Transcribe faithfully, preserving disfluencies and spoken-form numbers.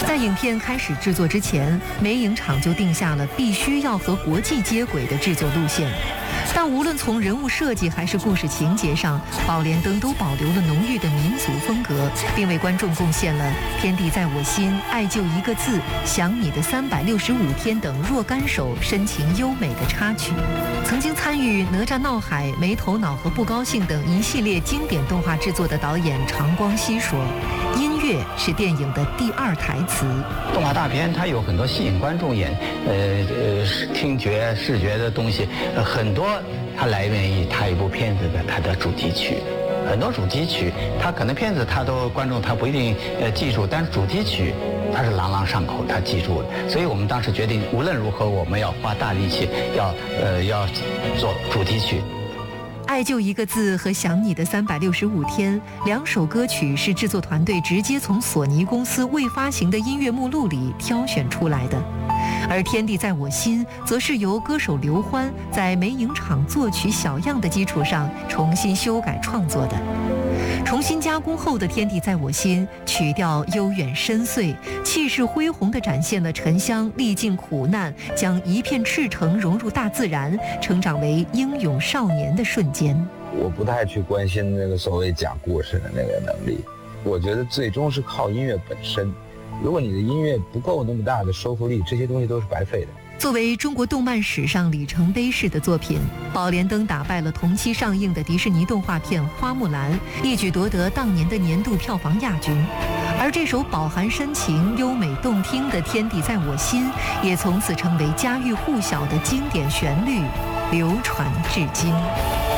在影片开始制作之前，美影厂就定下了必须要和国际接轨的制作路线。但无论从人物设计还是故事情节上，《宝莲灯》都保留了浓郁的民族风格，并为观众贡献了《天地在我心》《爱就一个字》《想你的三百六十五天》等若干首深情优美的插曲。曾经参与《哪吒闹海》《没头脑》和《不高兴》等一系列经典动画制作的导演常光熙说：“音乐是电影的第二台词。 动画大片它有很多吸引观众眼，呃呃，听觉、视觉的东西，呃、很多它来源于它一部片子的它的主题曲。很多主题曲，它可能片子它都观众他不一定呃记住，但是主题曲它是朗朗上口，他记住了。所以我们当时决定，无论如何我们要花大力气，要呃要做主题曲。” 爱就一个字和想你的三百六十五天两首歌曲是制作团队直接从索尼公司未发行的音乐目录里挑选出来的，而天地在我心则是由歌手刘欢在美影厂作曲小样的基础上重新修改创作的。重新加工后的《天地在我心》曲调悠远深邃，气势恢宏地展现了沉香历尽苦难，将一片赤诚融入大自然，成长为英勇少年的瞬间。 我不太去关心那个所谓讲故事的那个能力，我觉得最终是靠音乐本身。如果你的音乐不够那么大的说服力，这些东西都是白费的。 作为中国动漫史上里程碑式的作品，《宝莲灯》打败了同期上映的迪士尼动画片《花木兰》，一举夺得当年的年度票房亚军。而这首饱含深情、优美动听的《天地在我心》，也从此成为家喻户晓的经典旋律，流传至今。